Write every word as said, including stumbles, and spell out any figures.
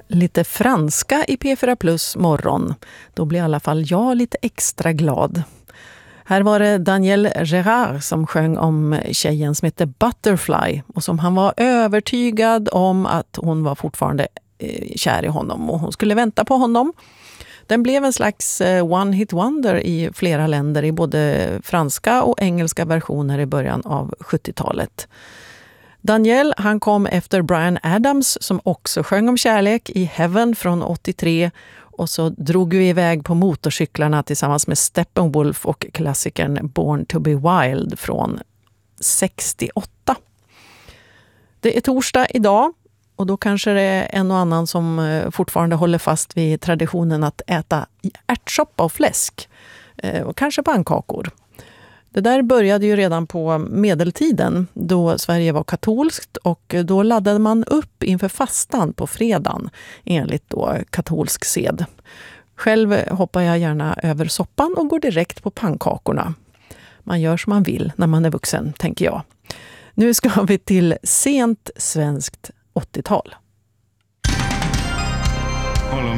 Lite franska i P fyra Plus morgon. Då blir i alla fall jag lite extra glad. Här var det Daniel Gérard som sjöng om tjejen som heter Butterfly och som han var övertygad om att hon var fortfarande eh, kär i honom och hon skulle vänta på honom. Den blev en slags eh, one-hit wonder i flera länder i både franska och engelska versioner i början av sjuttiotalet. Daniel, han kom efter Bryan Adams som också sjöng om kärlek i Heaven från åttiotre och så drog vi iväg på motorcyklarna tillsammans med Steppenwolf och klassikern Born to be Wild från sextioåtta. Det är torsdag idag och då kanske det är en och annan som fortfarande håller fast vid traditionen att äta ärtsoppa och fläsk och kanske pannkakor. Det där började ju redan på medeltiden då Sverige var katolskt och då laddade man upp inför fastan på fredagen enligt då katolsk sed. Själv hoppar jag gärna över soppan och går direkt på pannkakorna. Man gör som man vill när man är vuxen, tänker jag. Nu ska vi till sent svenskt åttiotal.